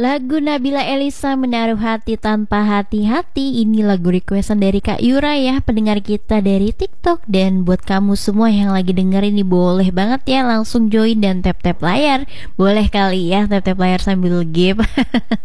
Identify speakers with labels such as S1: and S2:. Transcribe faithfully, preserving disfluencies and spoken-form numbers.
S1: Lagu Nabila Elisa Menaruh Hati Tanpa Hati-Hati. Ini lagu requestan dari Kak Yura ya, pendengar kita dari TikTok. Dan buat kamu semua yang lagi dengerin nih, boleh banget ya langsung join dan tap-tap layar. Boleh kali ya tap-tap layar sambil game.